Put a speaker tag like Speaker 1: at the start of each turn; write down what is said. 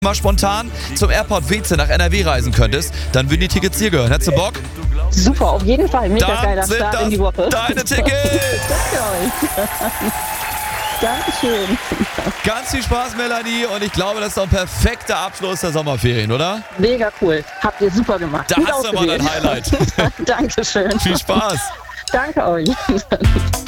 Speaker 1: mal spontan zum Airport Weeze nach NRW reisen könntest, dann würden die Tickets dir gehören. Hättest du Bock?
Speaker 2: Super, auf jeden Fall. Mega
Speaker 1: Dann
Speaker 2: geiler
Speaker 1: sind
Speaker 2: Start
Speaker 1: das
Speaker 2: in die Woche.
Speaker 1: deine Tickets!
Speaker 2: Dankeschön.
Speaker 1: Ganz viel Spaß, Melanie. Und ich glaube, das ist doch ein perfekter Abschluss der Sommerferien, oder?
Speaker 2: Mega cool. Habt ihr super gemacht.
Speaker 1: Da
Speaker 2: Gut
Speaker 1: hast du mal dein
Speaker 2: ausgewählt.
Speaker 1: Highlight.
Speaker 2: Dankeschön.
Speaker 1: Viel Spaß.
Speaker 2: Danke euch.